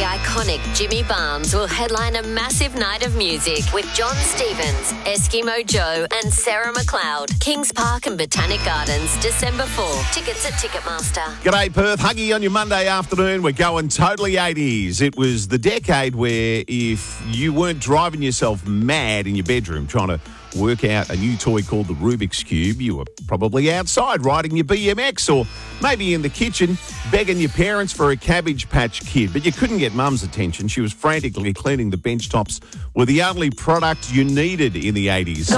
iconic Jimmy Barnes will headline a massive night of music with John Stevens, Eskimo Joe and Sarah McLeod. Kings Park and Botanic Gardens, December 4. Tickets at Ticketmaster. G'day, Perth. Huggy on your Monday afternoon. We're going totally 80s. It was the decade where if you weren't driving yourself mad in your bedroom trying to work out a new toy called the Rubik's Cube, you were probably outside riding your BMX or maybe in the kitchen begging your parents for a Cabbage Patch Kid. But you couldn't get Mum's attention. She was frantically cleaning the bench tops with the only product you needed in the 80s.